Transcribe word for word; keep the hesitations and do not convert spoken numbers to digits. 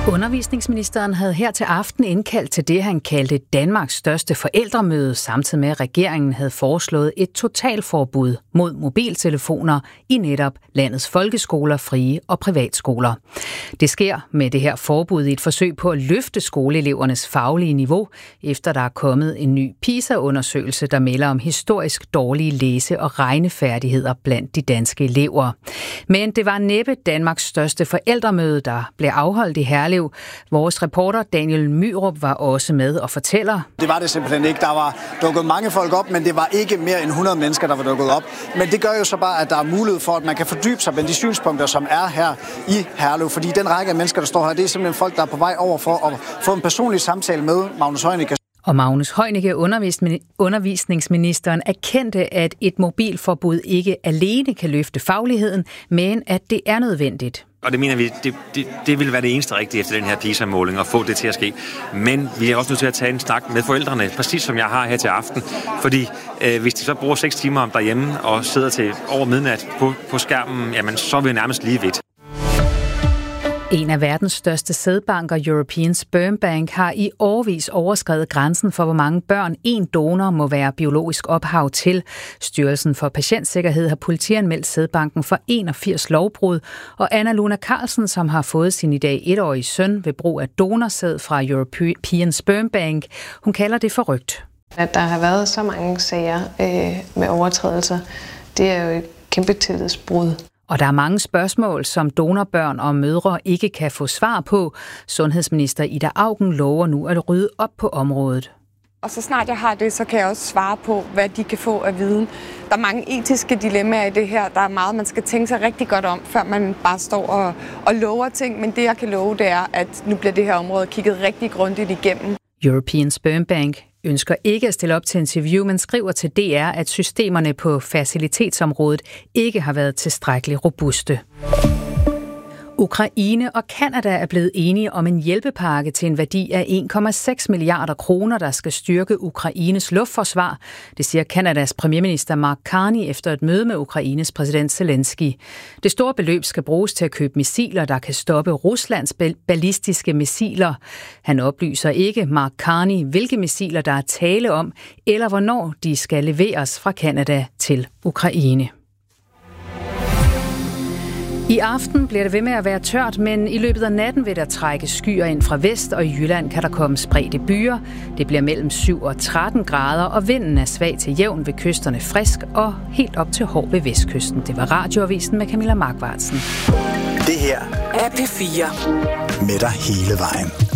Undervisningsministeren havde her til aften indkaldt til det, han kaldte Danmarks største forældremøde, samtidig med at regeringen havde foreslået et totalforbud mod mobiltelefoner i netop landets folkeskoler, frie og privatskoler. Det sker med det her forbud i et forsøg på at løfte skoleelevernes faglige niveau, efter der er kommet en ny PISA-undersøgelse, der melder om historisk dårlige læse- og regnefærdigheder blandt de danske elever. Men det var næppe Danmarks største forældremøde, der blev afholdt i Herlev. Vores reporter Daniel Myrup var også med og fortæller. Det var det simpelthen ikke. Der var dukket mange folk op, men det var ikke mere end hundrede mennesker, der var dukket op. Men det gør jo så bare, at der er mulighed for, at man kan fordybe sig med de synspunkter, som er her i Herlev. Fordi den række af mennesker, der står her, det er simpelthen folk, der er på vej over for at få en personlig samtale med Magnus Heunicke. Og Magnus Heunicke, undervisningsministeren, erkendte, at et mobilforbud ikke alene kan løfte fagligheden, men at det er nødvendigt. Og det mener vi, det, det, det vil være det eneste rigtige efter den her PISA-måling, at få det til at ske. Men vi er også nødt til at tage en snak med forældrene, præcis som jeg har her til aften. Fordi øh, hvis de så bruger seks timer om derhjemme og sidder til over midnat på, på skærmen, jamen så er vi nærmest lige vidt. En af verdens største sædbanker, European Sperm Bank, har i årevis overskredet grænsen for, hvor mange børn en donor må være biologisk ophav til. Styrelsen for Patientsikkerhed har politianmeldt sædbanken for enogfirs lovbrud, og Anna Luna Carlsen, som har fået sin i dag etårige søn ved brug af donorsæd fra European Sperm Bank, hun kalder det forrygt. At der har været så mange sager øh, med overtrædelser, det er jo et kæmpe tillidsbrud. Og der er mange spørgsmål, som donorbørn og mødre ikke kan få svar på. Sundhedsminister Ida Auken lover nu at rydde op på området. Og så snart jeg har det, så kan jeg også svare på, hvad de kan få af viden. Der er mange etiske dilemmaer i det her. Der er meget, man skal tænke sig rigtig godt om, før man bare står og, og lover ting. Men det, jeg kan love, det er, at nu bliver det her område kigget rigtig grundigt igennem. European Sperm Bank ønsker ikke at stille op til interview, men skriver til D R, at systemerne på facilitetsområdet ikke har været tilstrækkeligt robuste. Ukraine og Canada er blevet enige om en hjælpepakke til en værdi af en komma seks milliarder kroner, der skal styrke Ukraines luftforsvar. Det siger Canadas premierminister Mark Carney efter et møde med Ukraines præsident Zelensky. Det store beløb skal bruges til at købe missiler, der kan stoppe Ruslands ballistiske missiler. Han oplyser ikke, Mark Carney, hvilke missiler der er tale om, eller hvornår de skal leveres fra Canada til Ukraine. I aften bliver det ved med at være tørt, men i løbet af natten vil der trække skyer ind fra vest, og i Jylland kan der komme spredte byer. Det bliver mellem syv og tretten grader, og vinden er svag til jævn ved kysterne frisk og helt op til hård ved vestkysten. Det var Radioavisen med Camilla Markvartsen. Det her er P fire. Med dig hele vejen.